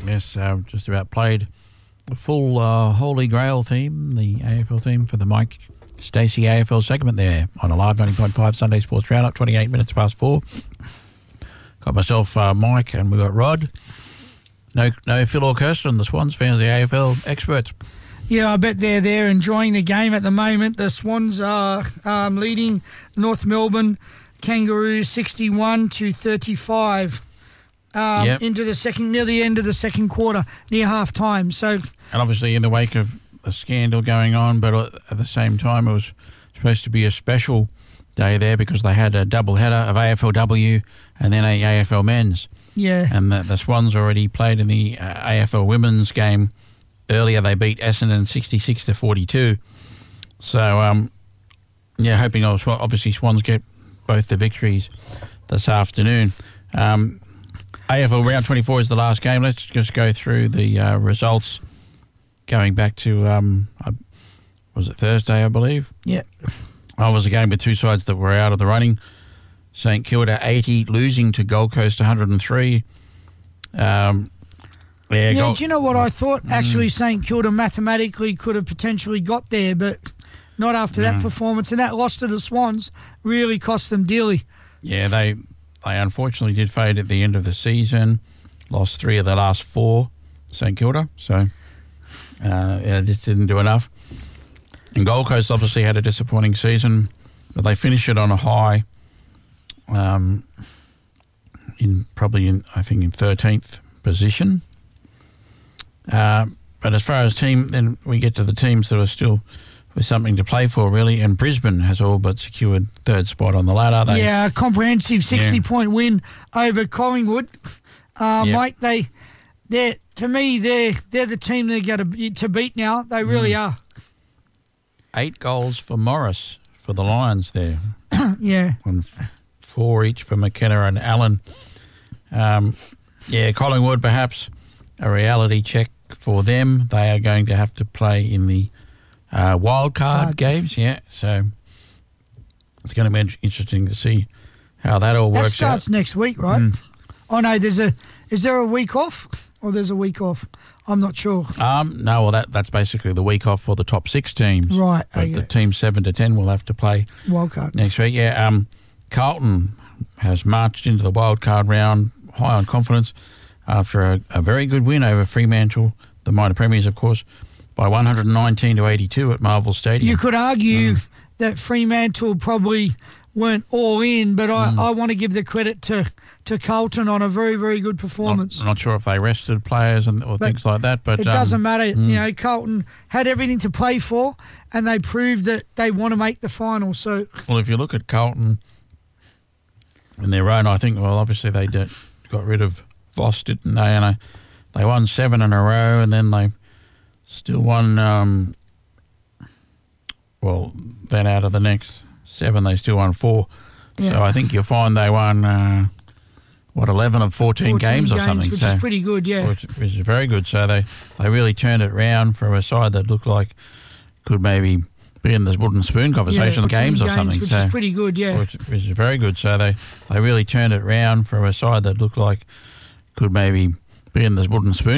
Yes, just about played the full Holy Grail team, the AFL team for the Mike Stacey AFL segment there on Alive 90.5 Sunday Sports Roundup, 28 minutes past 4. Got myself, Mike, and we got Rod. No Phil or Kirsten, the Swans fans, the AFL experts. Yeah, I bet they're there enjoying the game at the moment. The Swans are leading North Melbourne Kangaroos 61-35 into the second, near the end of the second quarter, near half time. So, and obviously in the wake of the scandal going on, but at the same time it was supposed to be a special day there because they had a double header of AFLW and then a AFL men's. Yeah. And the Swans already played in the AFL women's game. Earlier they beat Essendon 66-42. So, hoping obviously Swans get both the victories this afternoon. AFL Round 24 is the last game. Let's just go through the results going back to, was it Thursday, I believe? Yeah. It was a game with two sides that were out of the running. St Kilda 80, losing to Gold Coast 103. Do you know what? I thought actually St Kilda mathematically could have potentially got there, but not after that performance. And that loss to the Swans really cost them dearly. Yeah, they unfortunately did fade at the end of the season. Lost 3 of the last 4, St Kilda. So, just didn't do enough. And Gold Coast obviously had a disappointing season, but they finished it on a high. In 13th position. But as far as team, then we get to the teams that are still with something to play for, really. And Brisbane has all but secured third spot on the ladder. A comprehensive 60-point win over Collingwood. Mike, they're the team they're going to beat now. They really are. 8 goals for Morris for the Lions there. Yeah. And 4 each for McKenna and Allen. Collingwood perhaps a reality check for them. They are going to have to play in the wild card games. Yeah, so it's going to be interesting to see how that all works out. That starts next week, right? Oh no, is there a week off or there's a week off? I'm not sure. No, well that's basically the week off for the top 6 teams. Right. But the teams 7 to 10 will have to play wild card next week. Yeah. Carlton has marched into the wild card round high on confidence after a very good win over Fremantle, the minor premiers, of course, by 119-82 at Marvel Stadium. You could argue that Fremantle probably weren't all in, but I want to give the credit to Carlton on a very, very good performance. I'm not sure if they rested players or things like that, but it doesn't matter. You know, Carlton had everything to play for, and they proved that they want to make the final. So, well, if you look at Carlton in their own, I think, well, obviously they got rid of Voss, didn't they? And they won 7 in a row, and then they still won. Then out of the next 7, they still won 4. Yeah. So I think you'll find they won 11 of 14 games or something, which is pretty good. Yeah, which is very good. So they really turned it round from a side that looked like could maybe be in this wooden spoon conversation games or something. Which is pretty good. Yeah, which is very good. So they really turned it round from a side that looked like could maybe be in this wooden spoon